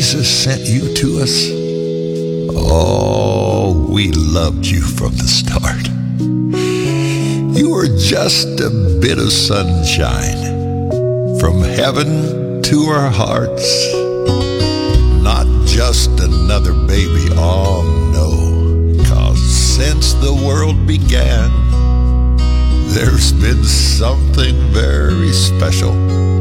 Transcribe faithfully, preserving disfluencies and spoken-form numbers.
Jesus sent you to us? Oh, we loved you from the start. You were just a bit of sunshine from heaven to our hearts. Not just another baby, oh no, 'cause since the world began, there's been something very special